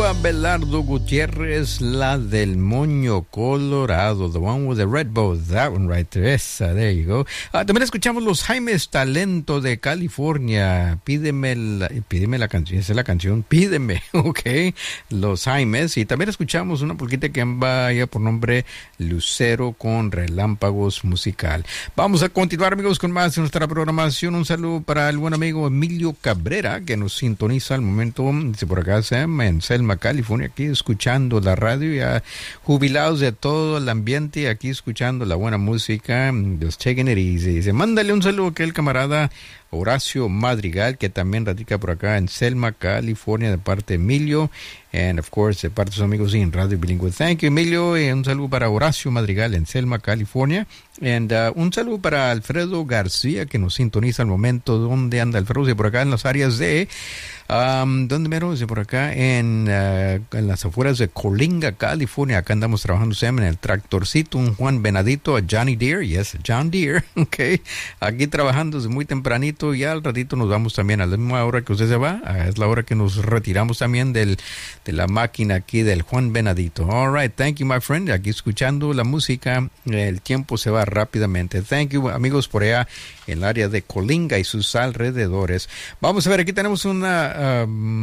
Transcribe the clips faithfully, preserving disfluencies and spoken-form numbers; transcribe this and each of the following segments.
Abelardo Gutiérrez, la del Moño Colorado, the one with the red bow, that one right there, esa, there you go. Uh, también escuchamos los Jaimes Talento de California, pídeme la, pídeme la canción, esa es la canción, pídeme, ok, los Jaimes, y también escuchamos una polquita que vaya por nombre Lucero con Relámpagos Musical. Vamos a continuar, amigos, con más de nuestra programación. Un saludo para el buen amigo Emilio Cabrera, que nos sintoniza al momento, dice por acá, Sam, en Selma, California, aquí escuchando la radio, ya jubilados de todo el ambiente, aquí escuchando la buena música, just taking it easy. Dice, mándale un saludo a aquel camarada Horacio Madrigal, que también radica por acá en Selma, California, de parte de Emilio, and of course, de parte de sus amigos en Radio Bilingüe. Thank you, Emilio, y un saludo para Horacio Madrigal en Selma, California, and uh, un saludo para Alfredo García, que nos sintoniza al momento. ¿Dónde anda Alfredo? De por acá en las áreas de, um, ¿dónde mero? De por acá en, uh, en las afueras de Colinga, California. Acá andamos trabajando, Sam, en el tractorcito, un Juan Venadito, a Johnny Deere, yes, John Deere, ok, aquí trabajando desde muy tempranito. Y al ratito nos vamos también a la misma hora que usted se va, es la hora que nos retiramos también del, de la máquina aquí del Juan Venadito. All right, thank you, my friend. Aquí escuchando la música, el tiempo se va rápidamente. Thank you, amigos, por allá en el área de Colinga y sus alrededores. Vamos a ver, aquí tenemos una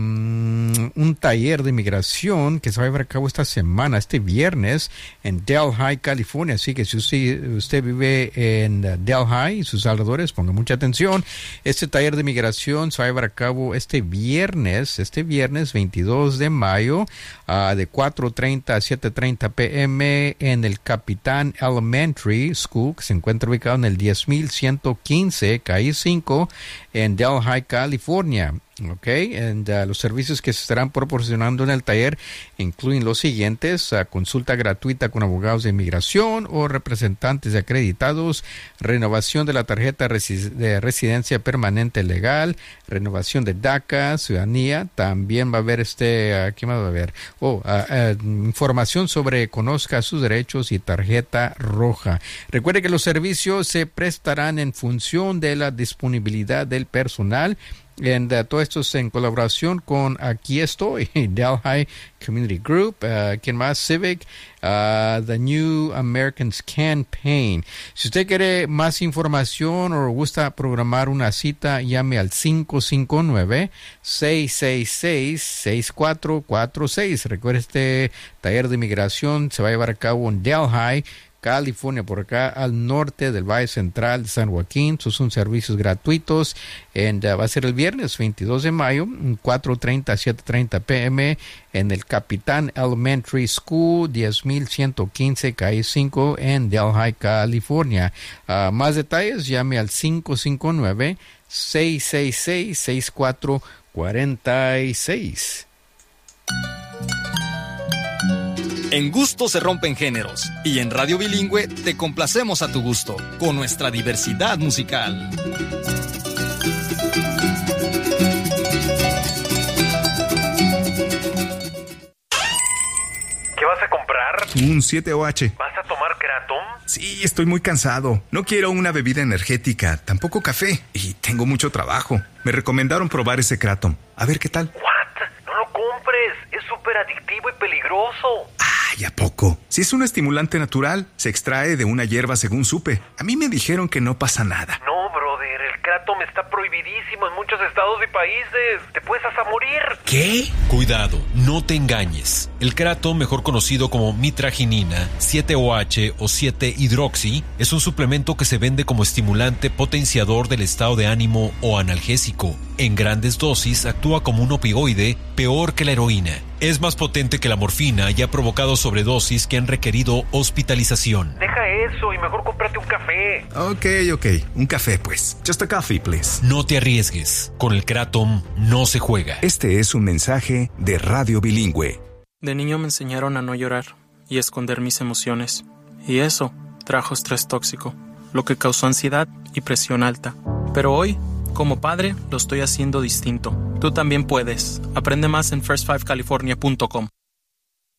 um, un taller de inmigración que se va a llevar a cabo esta semana, este viernes, en Delhi, California. Así que si usted, usted vive en Delhi y sus alrededores, ponga mucha atención. Este taller de migración se va a llevar a cabo este viernes, este viernes veintidós de mayo, uh, de cuatro treinta a siete treinta p m en el Capitán Elementary School, que se encuentra ubicado en el diez mil ciento quince, calle cinco, en Delhi, California. Ok, and, uh, los servicios que se estarán proporcionando en el taller incluyen los siguientes: uh, consulta gratuita con abogados de inmigración o representantes acreditados, renovación de la tarjeta resi- de residencia permanente legal, renovación de DACA, ciudadanía. También va a haber este, uh, ¿qué más va a haber? Oh, uh, uh, información sobre conozca sus derechos y tarjeta roja. Recuerde que los servicios se prestarán en función de la disponibilidad del personal. And uh, todo esto es en colaboración con Aquí Estoy, Delhi Community Group, uh, ¿quién más? Civic, uh, The New Americans Campaign. Si usted quiere más información o gusta programar una cita, llame al cinco cinco nueve, seis seis seis, seis cuatro cuatro seis. Recuerde, este taller de inmigración se va a llevar a cabo en Delhi, California, por acá al norte del Valle Central de San Joaquín. Estos son servicios gratuitos. And, uh, va a ser el viernes veintidós de mayo, cuatro treinta a siete treinta p m en el Capitán Elementary School, diez mil ciento quince, calle cinco, en Delhi, California. Uh, más detalles, llame al cinco cinco nueve, seis seis seis, seis cuatro cuatro seis. En gusto se rompen géneros, y en Radio Bilingüe te complacemos a tu gusto, con nuestra diversidad musical. ¿Qué vas a comprar? Un siete O H. ¿Vas a tomar Kratom? Sí, estoy muy cansado. No quiero una bebida energética, tampoco café, y tengo mucho trabajo. Me recomendaron probar ese Kratom. A ver qué tal. ¿What? No lo compres, es súper adictivo y peligroso. Ay, ¿a poco? Si es un estimulante natural, se extrae de una hierba según supe. A mí me dijeron que no pasa nada. No, brother, el Kratom está prohibidísimo en muchos estados y países. Te puedes hasta morir. ¿Qué? Cuidado, no te engañes. El Kratom, mejor conocido como mitraginina, siete O H o siete hidroxi, es un suplemento que se vende como estimulante potenciador del estado de ánimo o analgésico. En grandes dosis actúa como un opioide, peor que la heroína. Es más potente que la morfina y ha provocado sobredosis que han requerido hospitalización. Deja eso y mejor cómprate un café. Ok, ok. Un café, pues. Just a coffee, please. No te arriesgues. Con el Kratom no se juega. Este es un mensaje de Radio Bilingüe. De niño me enseñaron a no llorar y esconder mis emociones. Y eso trajo estrés tóxico, lo que causó ansiedad y presión alta. Pero hoy, como padre, lo estoy haciendo distinto. Tú también puedes. Aprende más en first five california punto com.